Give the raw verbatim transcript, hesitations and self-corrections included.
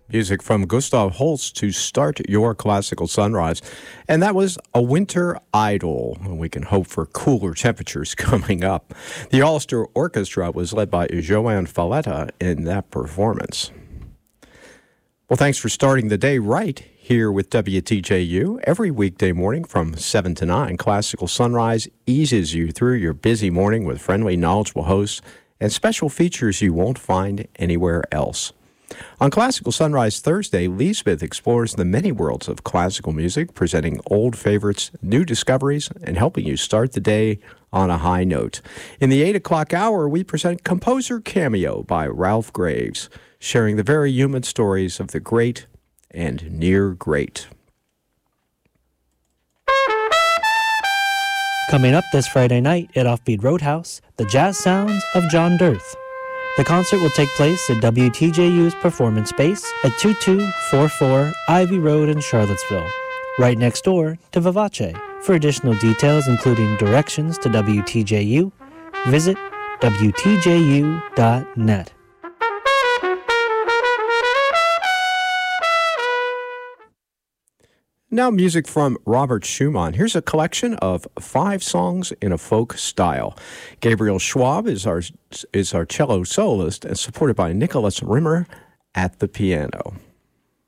Music from Gustav Holst to start your classical sunrise. And that was A Winter Idyll. We can hope for cooler temperatures coming up. The Ulster Orchestra was led by Joanne Falletta in that performance. Well, thanks for starting the day right here with W T J U. Every weekday morning from seven to nine, Classical Sunrise eases you through your busy morning with friendly, knowledgeable hosts and special features you won't find anywhere else. On Classical Sunrise Thursday, Lisbeth explores the many worlds of classical music, presenting old favorites, new discoveries, and helping you start the day on a high note. In the eight o'clock hour, we present Composer Cameo by Ralph Graves, sharing the very human stories of the great and near great. Coming up this Friday night at Offbeat Roadhouse, the jazz sounds of John Dirth. The concert will take place at W T J U's performance space at two two four four Ivy Road in Charlottesville, right next door to Vivace. For additional details, including directions to W T J U, visit W T J U dot net. Now music from Robert Schumann. Here's a collection of five songs in a folk style. Gabriel Schwab is our, is our cello soloist and supported by Nicholas Rimmer at the piano.